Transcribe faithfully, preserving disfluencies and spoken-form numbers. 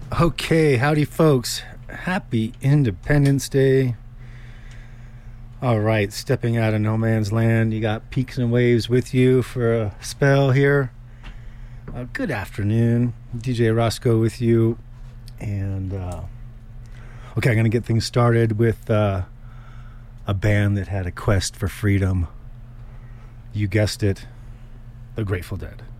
Okay, howdy folks. Happy Independence Day. All right, stepping out of no man's land. You got Peaks and Waves with you for a spell here. Uh, good afternoon. D J Roscoe with you. And, uh, okay, I'm going to get things started with uh, a band that had a quest for freedom. You guessed it, the Grateful Dead.